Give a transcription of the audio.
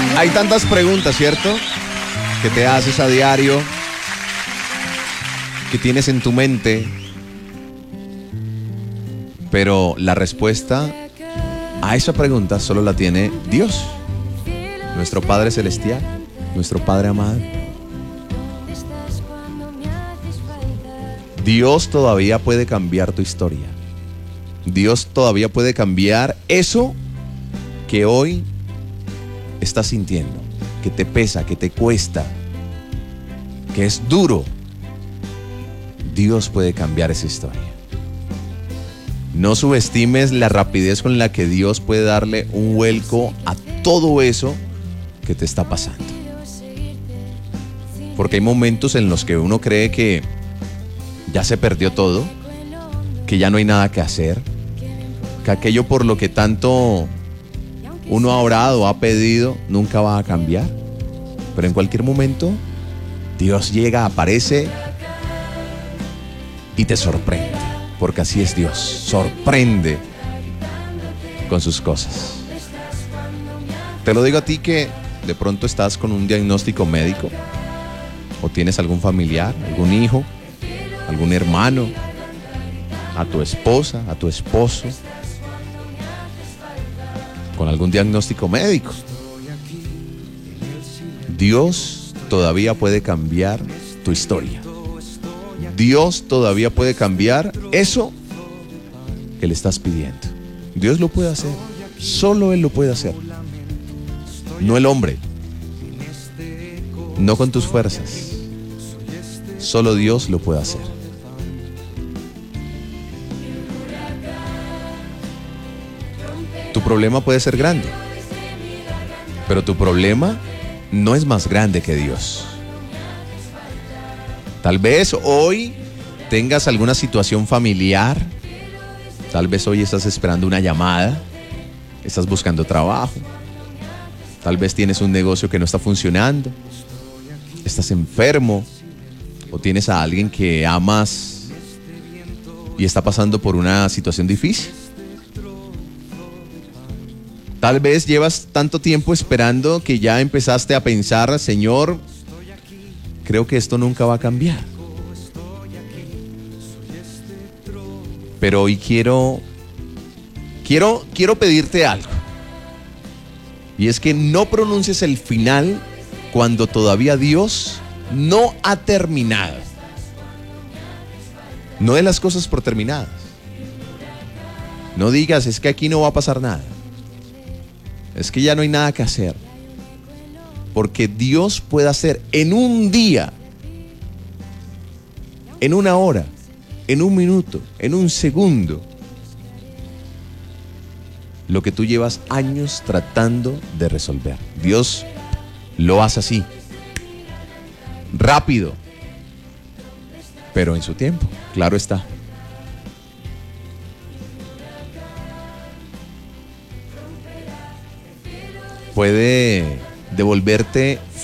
Hay tantas preguntas, ¿cierto? Que te haces a diario, que tienes en tu mente, pero la respuesta a esa pregunta solo la tiene Dios, nuestro Padre Celestial, nuestro Padre amado. Dios todavía puede cambiar tu historia. Dios todavía puede cambiar eso que hoy estás sintiendo, que te pesa, que te cuesta, que es duro. Dios puede cambiar esa historia. No subestimes la rapidez con la que Dios puede darle un vuelco a todo eso que te está pasando. Porque hay momentos en los que uno cree que ya se perdió todo, que ya no hay nada que hacer, que aquello por lo que tanto uno ha orado, ha pedido, nunca va a cambiar. Pero en cualquier momento, Dios llega, aparece y te sorprende. Porque así es Dios, sorprende con sus cosas. Te lo digo a ti que de pronto estás con un diagnóstico médico, o tienes algún familiar, algún hijo, algún hermano, a tu esposa, a tu esposo, con algún diagnóstico médico. Dios todavía puede cambiar tu historia. Dios todavía puede cambiar eso que le estás pidiendo. Dios lo puede hacer. Solo Él lo puede hacer. No el hombre. No con tus fuerzas. Solo Dios lo puede hacer. Tu problema puede ser grande, pero tu problema no es más grande que Dios. Tal vez hoy tengas alguna situación familiar, tal vez hoy estás esperando una llamada, estás buscando trabajo, tal vez tienes un negocio que no está funcionando, estás enfermo o tienes a alguien que amas y está pasando por una situación difícil. Tal vez llevas tanto tiempo esperando que ya empezaste a pensar, Señor, creo que esto nunca va a cambiar. Pero hoy quiero pedirte algo. Y es que no pronuncies el final cuando todavía Dios no ha terminado. No des las cosas por terminadas. No digas, es que aquí no va a pasar nada. Es que ya no hay nada que hacer. Porque Dios puede hacer en un día, en una hora, en un minuto, en un segundo, lo que tú llevas años tratando de resolver. Dios lo hace así, rápido, pero en su tiempo, claro está. Puede devolverte